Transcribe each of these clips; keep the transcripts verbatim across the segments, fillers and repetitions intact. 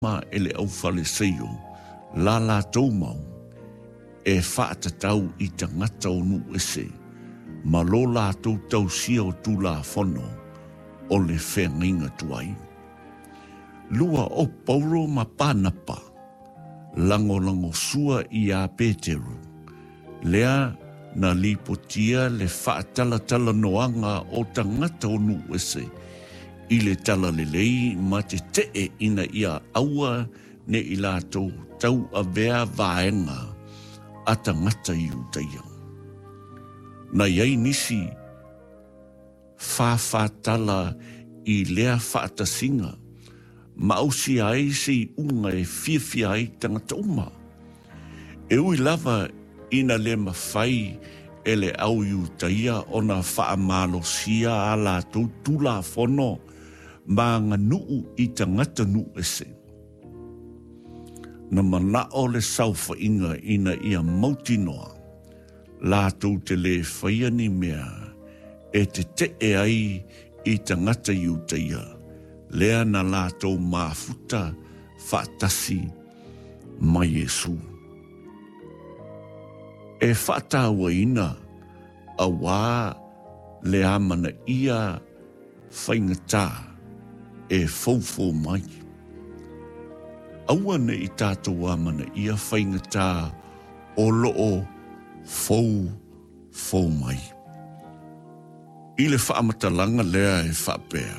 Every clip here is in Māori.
ma ele au fale seio, la la tau mau, e whaatatau i tangata o nu ese, ma lo la tau tau sia o tu la fono, o le whenginga tuai. Lua o Paulo ma pānapa, lango lango sua i a Peteru, lea na lipotia le whaatala tala noanga o tangata o nu ese, i le tala lelei ma te tee ina ia aua ne i lātou tau a vea vaenga a tangata i utaia. Na iai nisi whawhatala i lea whaatasinga, ma ausi ai se i unga e whiawhia ai tangata uma. E ui lava ina le mawhai e le au i utaia o na whaamalo sia a lātou tula fono ma ngā nuu i tangata nu ese. Na manao le saufa inga ina ia mautinoa, lātou te le whaiani mea, e te te e ai i tangata i utaia, lea na lātou mafuta whaatasi mai Yesu. E whaataua ina, a wā le amana ia whaingataa, e fōfō mai. Aua ne i tātou amana ia whaingatā o loo fōu fō mai. I le whaamatalanga lea e whapea.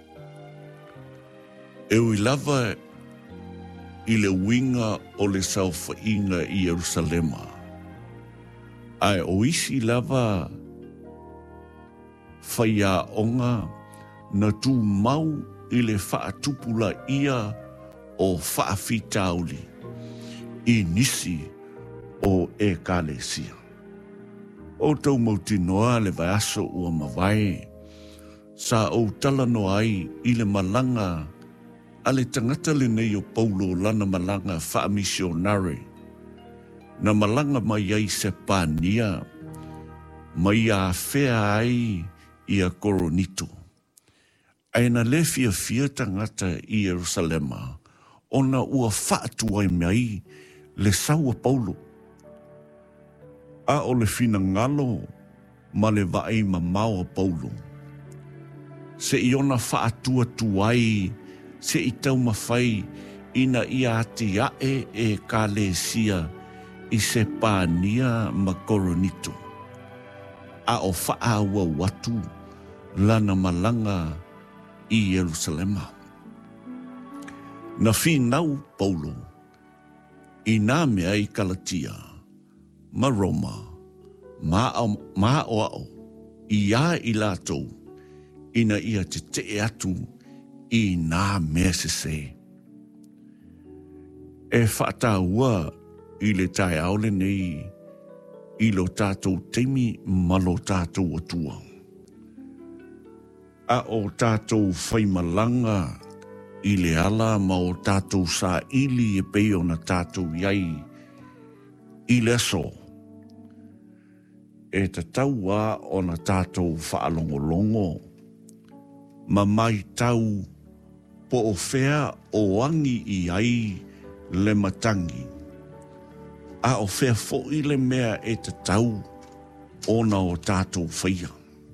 E ui lava i le winga o le sauwhainga i Jerusalema. Ai o isi lava whaia onga na tū mau i le whaatupula ia o whaafitauli i nisi o e kalesia. O tau mautinoa le vai aso ua mawai, sa o talano ai i le malanga a le tangata le nei o Paulo lana malanga whaamisionare, na malanga mai ai se pānia, mai a whea ai i a Koronito. Aina le fia fia tangata i Jerusalema, ona ua whaatua i mei le saua Paulo. A o le fina ngalo, ma le vai ma maua Paulo. Se i ona whaatua tuai, se i tau mawhai, ina i ati ae e ka le sia, i se pānia ma Koronito. A o whaaua watu, lana malanga i Jerusalema. Na whinau Paulo, i nā mea i Galatia, ma Roma, ma, ma o ao, i a i lātou, ina ia te te atu i nā mea se se. E whaata ua i le tae aole nei, i lo tātou teimi ma lo tātou atua. A o tātou whaimalanga i le ala ma o tātou sa ili e peo na tātou iai i le so. E ta taua o na tātou whaalongolongo, ma mai tau po o whea o angi i ai le matangi. A o whea fo i le mea e ta tau o na o tātou whaia.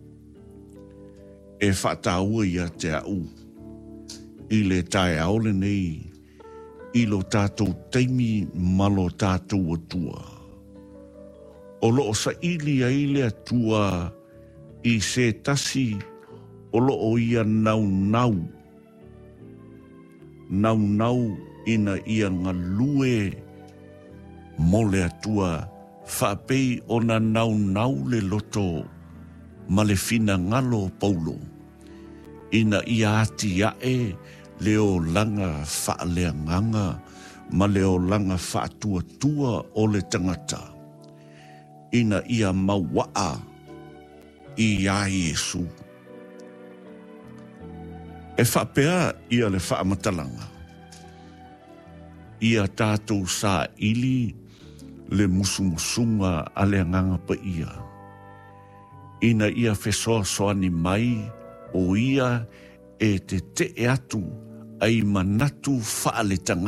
E whaataua ia te au, i le tae aole nei, i lo tātou teimi ma lo tātou atua. O lo o sa ili a ile atua i se tasi o lo o ia nau nau. Nau nau ina ia ngalue mo le atua whapei o na nau nau le loto ma le fina ngalo Paulo. Ina ia ati ae leo langa whaalea nganga ma leo langa whaatua tua o le tangata. Ina ia mawaa i a Yesu. E whapea ia le whaamatalanga. Ia tātou sa ili le musumusunga a le nganga pa ia. Ina ia whesoa soani mai o ia e te te atu ai manatu whaaletanga.